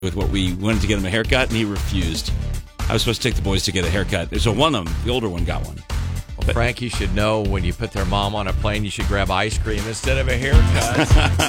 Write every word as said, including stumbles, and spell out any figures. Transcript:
with what we wanted to get him a haircut, and he refused. I was supposed to take the boys to get a haircut. So one of them, the older one, got one. Well, Frank, you should know when you put their mom on a plane, you should grab ice cream instead of a haircut.